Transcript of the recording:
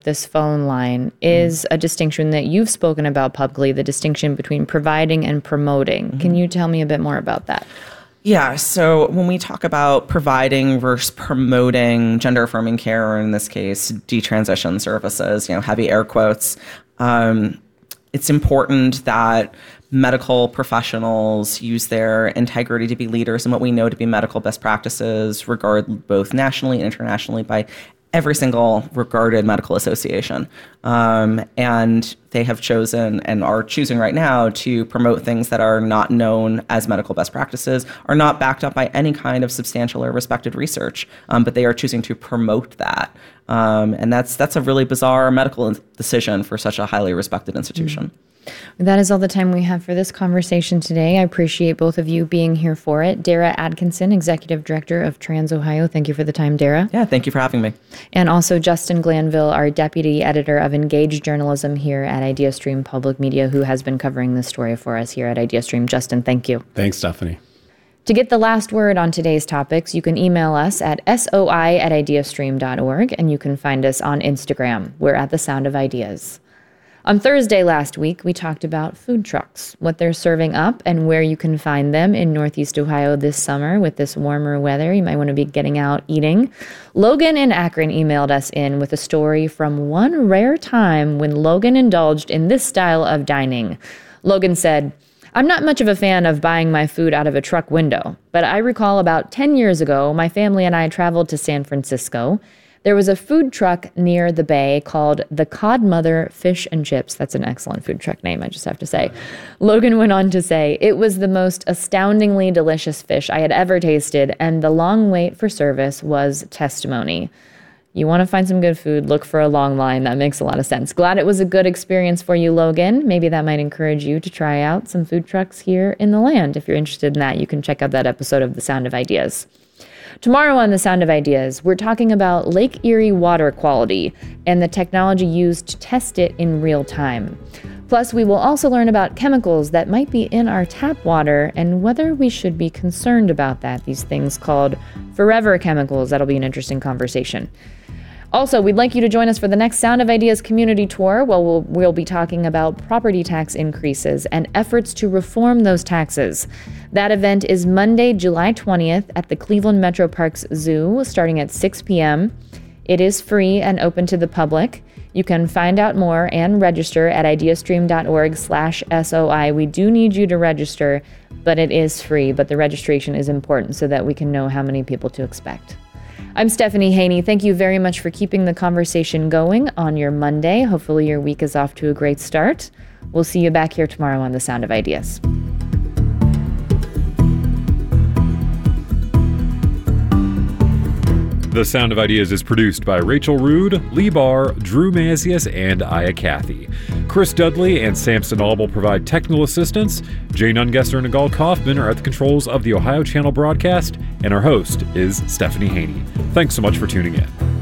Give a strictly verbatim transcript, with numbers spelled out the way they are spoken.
this phone line is a distinction that you've spoken about publicly, the distinction between providing and promoting. Mm-hmm. Can you tell me a bit more about that? Yeah, so when we talk about providing versus promoting gender-affirming care, or in this case, detransition services, you know, heavy air quotes, um, it's important that medical professionals use their integrity to be leaders in what we know to be medical best practices, regarded both nationally and internationally by every single regarded medical association. Um, and they have chosen and are choosing right now to promote things that are not known as medical best practices, are not backed up by any kind of substantial or respected research, um, but they are choosing to promote that. Um, and that's that's a really bizarre medical decision for such a highly respected institution. Mm-hmm. That is all the time we have for this conversation today. I appreciate both of you being here for it. Dara Atkinson, Executive Director of Trans Ohio. Thank you for the time, Dara. Yeah, thank you for having me. And also Justin Glanville, our Deputy Editor of Engaged Journalism here at IdeaStream Public Media, who has been covering this story for us here at IdeaStream. Justin, thank you. Thanks, Stephanie. To get the last word on today's topics, you can email us at soi at ideastream dot org, and you can find us on Instagram. We're at The Sound of Ideas. On Thursday last week, we talked about food trucks, what they're serving up, and where you can find them in Northeast Ohio this summer with this warmer weather. You might want to be getting out eating. Logan in Akron emailed us in with a story from one rare time when Logan indulged in this style of dining. Logan said, "I'm not much of a fan of buying my food out of a truck window, but I recall about ten years ago, my family and I traveled to San Francisco. There was a food truck near the bay called the Codmother Fish and Chips." That's an excellent food truck name, I just have to say. Logan went on to say, "It was the most astoundingly delicious fish I had ever tasted, and the long wait for service was testimony." You want to find some good food, look for a long line. That makes a lot of sense. Glad it was a good experience for you, Logan. Maybe that might encourage you to try out some food trucks here in the land. If you're interested in that, you can check out that episode of The Sound of Ideas. Tomorrow on The Sound of Ideas, we're talking about Lake Erie water quality and the technology used to test it in real time. Plus, we will also learn about chemicals that might be in our tap water and whether we should be concerned about that, these things called forever chemicals. That'll be an interesting conversation. Also, we'd like you to join us for the next Sound of Ideas community tour, where we'll, we'll be talking about property tax increases and efforts to reform those taxes. That event is Monday, July twentieth at the Cleveland Metro Parks Zoo, starting at six p.m. It is free and open to the public. You can find out more and register at ideastream.org slash SOI. We do need you to register, but it is free. But the registration is important so that we can know how many people to expect. I'm Stephanie Haney. Thank you very much for keeping the conversation going on your Monday. Hopefully your week is off to a great start. We'll see you back here tomorrow on The Sound of Ideas. The Sound of Ideas is produced by Rachel Rood, Lee Barr, Drew Mazius, and Aya Cathy. Chris Dudley and Samson Auble provide technical assistance. Jay Nungesser and Nagal Kaufman are at the controls of the Ohio Channel broadcast, and our host is Stephanie Haney. Thanks so much for tuning in.